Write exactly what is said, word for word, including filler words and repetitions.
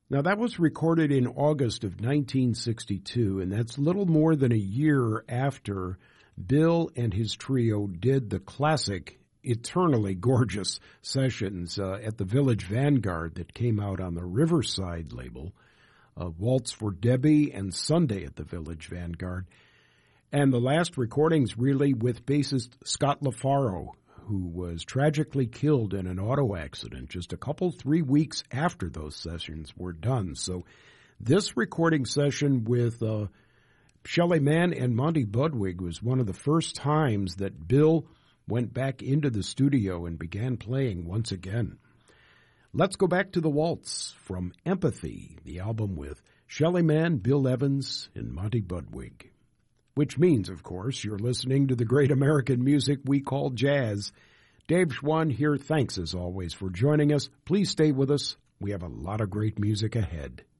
Now, that was recorded in August of nineteen sixty-two, and that's little more than a year after Bill and his trio did the classic Eternally Gorgeous sessions uh, at the Village Vanguard that came out on the Riverside label, uh, Waltz for Debbie and Sunday at the Village Vanguard. And the last recordings really with bassist Scott LaFaro, who was tragically killed in an auto accident just a couple, three weeks after those sessions were done. So this recording session with uh, Shelly Manne and Monty Budwig was one of the first times that Bill went back into the studio and began playing once again. Let's go back to the waltz from Empathy, the album with Shelly Manne, Bill Evans, and Monty Budwig. Which means, of course, you're listening to the great American music we call jazz. Dave Schwann here. Thanks, as always, for joining us. Please stay with us. We have a lot of great music ahead.